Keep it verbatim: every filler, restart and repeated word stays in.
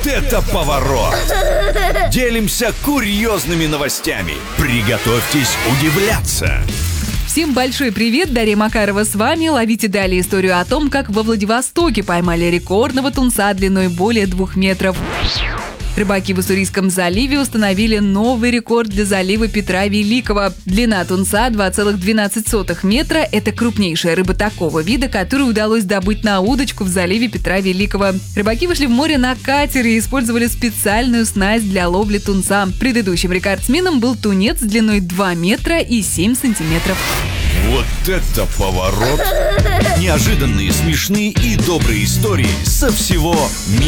это поворот! Делимся курьезными новостями. Приготовьтесь удивляться. Всем большой привет, Дарья Макарова с вами. Ловите далее историю о том, как во Владивостоке поймали рекордного тунца длиной более двух метров. Рыбаки в Уссурийском заливе установили новый рекорд для залива Петра Великого. Длина тунца два целых двенадцать сотых метра. Это крупнейшая рыба такого вида, которую удалось добыть на удочку в заливе Петра Великого. Рыбаки вышли в море на катере и использовали специальную снасть для ловли тунца. Предыдущим рекордсменом был тунец длиной два метра и семь сантиметров. Вот это поворот! Неожиданные, смешные и добрые истории со всего мира.